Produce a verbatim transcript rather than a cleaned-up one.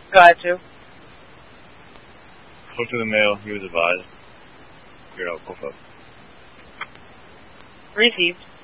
Got you. Spoke to the mail. He was advised. Figured out. Go up. Received.